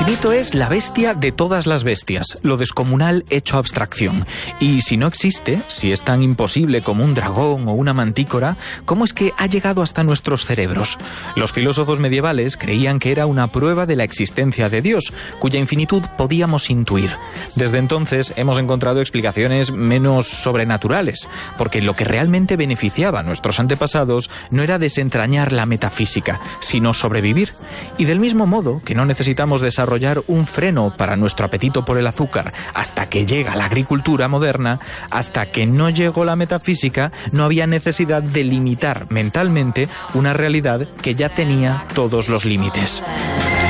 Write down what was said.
infinito es la bestia de todas las bestias, lo descomunal hecho abstracción. Y si no existe, si es tan imposible como un dragón o una mantícora, ¿cómo es que ha llegado hasta nuestros cerebros? Los filósofos medievales creían que era una prueba de la existencia de Dios, cuya infinitud podíamos intuir. Desde entonces hemos encontrado explicaciones menos sobrenaturales, porque lo que realmente beneficiaba a nuestros antepasados no era desentrañar la metafísica, sino sobrevivir. Y del mismo modo que no necesitamos desarrollar un freno para nuestro apetito por el azúcar hasta que llega la agricultura moderna, hasta que no llegó la metafísica, no había necesidad de limitar mentalmente una realidad que ya tenía todos los límites.